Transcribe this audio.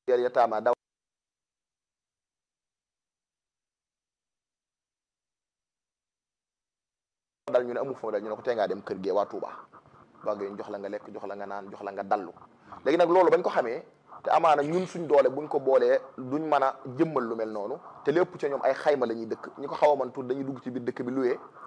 yataama daw dal ñu ne amu fa dal ñu ne ko tee ngaa dem kër gee waa Touba waaga ñu jox la nga lekk jox la nga naan jox la nga dallu léegi nag loolu bañ ko xamee te amaana ñun suñ doole buñ ko boolee duñ mën a jëmmal lu mel noonu te lépp ca ñoom ay xayma la ñuy dëkk ñi ko xaw a mën tuut dañuy dugg ci biir dëkk bi luwee